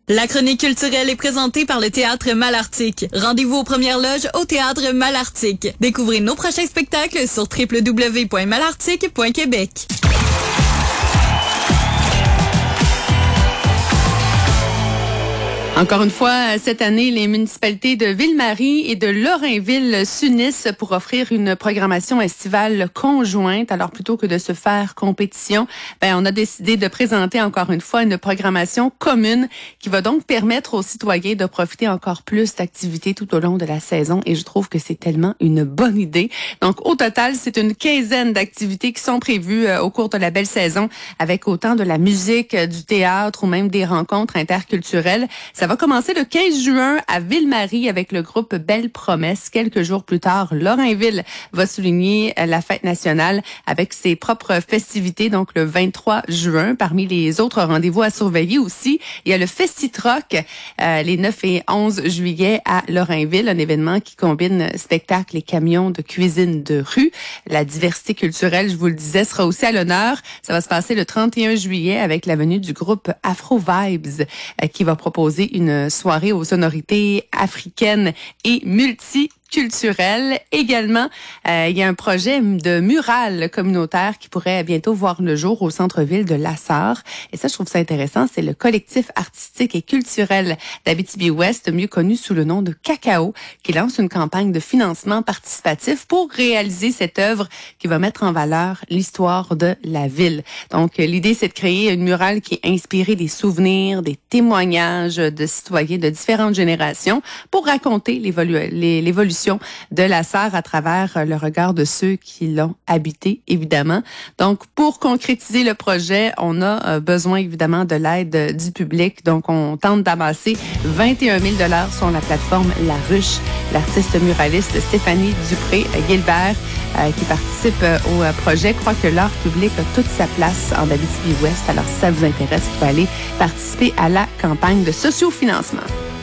La chronique culturelle est présentée par le Théâtre Malartic. Rendez-vous aux premières loges au Théâtre Malartic. Découvrez nos prochains spectacles sur www.malartic.québec. Encore une fois, cette année, les municipalités de Ville-Marie et de Lorrainville s'unissent pour offrir une programmation estivale conjointe. Alors, plutôt que de se faire compétition, on a décidé de présenter encore une fois une programmation commune qui va donc permettre aux citoyens de profiter encore plus d'activités tout au long de la saison. Et je trouve que c'est tellement une bonne idée. Donc, au total, c'est une quinzaine d'activités qui sont prévues au cours de la belle saison, avec autant de la musique, du théâtre ou même des rencontres interculturelles. Ça va commencer le 15 juin à Ville-Marie avec le groupe Belle Promesse. Quelques jours plus tard, Lorrainville va souligner la fête nationale avec ses propres festivités, donc le 23 juin. Parmi les autres rendez-vous à surveiller aussi, il y a le Festi-Troc les 9 et 11 juillet à Lorrainville, un événement qui combine spectacles et camions de cuisine de rue. La diversité culturelle, je vous le disais, sera aussi à l'honneur. Ça va se passer le 31 juillet avec la venue du groupe Afro Vibes qui va proposer une soirée aux sonorités africaines et multiculturelles. Également, il y a un projet de mural communautaire qui pourrait bientôt voir le jour au centre-ville de Lassar. Et ça, je trouve ça intéressant. C'est le collectif artistique et culturel d'Abitibi-Ouest, mieux connu sous le nom de Cacao, qui lance une campagne de financement participatif pour réaliser cette œuvre qui va mettre en valeur l'histoire de la ville. Donc, l'idée, c'est de créer une murale qui est inspirée des souvenirs, des témoignages de citoyens de différentes générations pour raconter l'évolution de Lassar à travers le regard de ceux qui l'ont habité, évidemment. Donc, pour concrétiser le projet, on a besoin, évidemment, de l'aide du public. Donc, on tente d'amasser 21 000 $ sur la plateforme La Ruche. L'artiste muraliste Stéphanie Dupré-Gilbert, qui participe au projet, croit que l'art public a toute sa place en Abitibi-Ouest. Alors, si ça vous intéresse, vous pouvez aller participer à la campagne de sociofinancement.